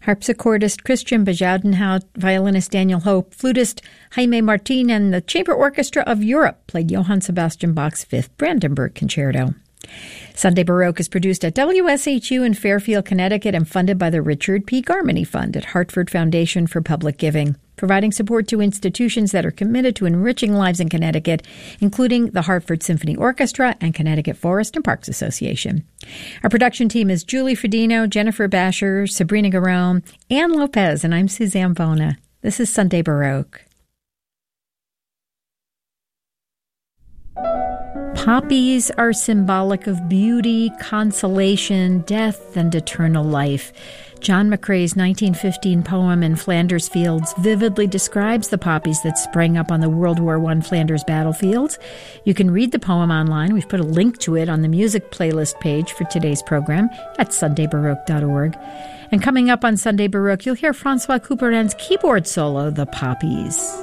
Harpsichordist Christian Bajaudenhout, violinist Daniel Hope, flutist Jaime Martin, and the Chamber Orchestra of Europe played Johann Sebastian Bach's Fifth Brandenburg Concerto. Sunday Baroque is produced at WSHU in Fairfield, Connecticut, and funded by the Richard P. Garmany Fund at Hartford Foundation for Public Giving, providing support to institutions that are committed to enriching lives in Connecticut, including the Hartford Symphony Orchestra and Connecticut Forest and Parks Association. Our production team is Julie Fedino, Jennifer Basher, Sabrina Garone, Ann Lopez, and I'm Suzanne Bona. This is Sunday Baroque. Poppies are symbolic of beauty, consolation, death, and eternal life. John McCrae's 1915 poem In Flanders Fields vividly describes the poppies that sprang up on the World War I Flanders battlefields. You can read the poem online. We've put a link to it on the music playlist page for today's program at sundaybaroque.org. And coming up on Sunday Baroque, you'll hear Francois Couperin's keyboard solo, The Poppies.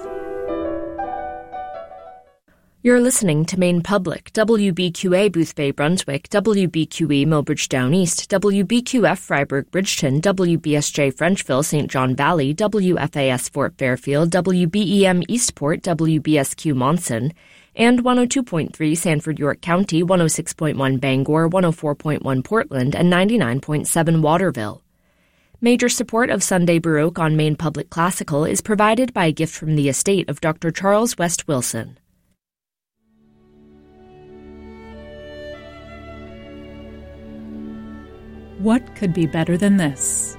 You're listening to Maine Public, WBQA Boothbay Brunswick, WBQE Millbridge Down East, WBQF Freiburg Bridgeton, WBSJ Frenchville St. John Valley, WFAS Fort Fairfield, WBEM Eastport, WBSQ Monson, and 102.3 Sanford York County, 106.1 Bangor, 104.1 Portland, and 99.7 Waterville. Major support of Sunday Baroque on Maine Public Classical is provided by a gift from the estate of Dr. Charles West Wilson. What could be better than this?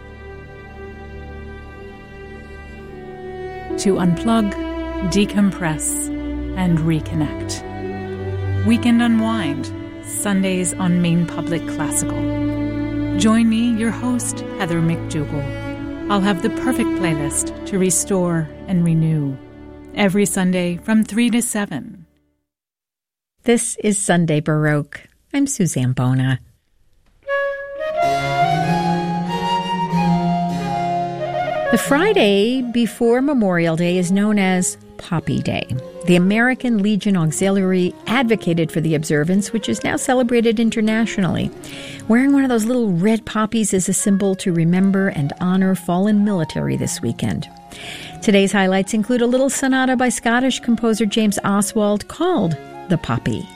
To unplug, decompress, and reconnect. Weekend Unwind, Sundays on Maine Public Classical. Join me, your host, Heather McDougall. I'll have the perfect playlist to restore and renew. Every Sunday from 3 to 7. This is Sunday Baroque. I'm Suzanne Bona. The Friday before Memorial Day is known as Poppy Day. The American Legion Auxiliary advocated for the observance, which is now celebrated internationally. Wearing one of those little red poppies is a symbol to remember and honor fallen military this weekend. Today's highlights include a little sonata by Scottish composer James Oswald called The Poppy.